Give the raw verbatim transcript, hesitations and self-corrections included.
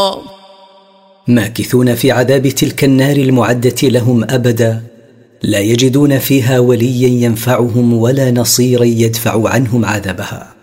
سعيرا. ماكثون في عذاب تلك النار المعدة لهم أبدا، لا يجدون فيها وليا ينفعهم ولا نصيرا يدفع عنهم عذابها.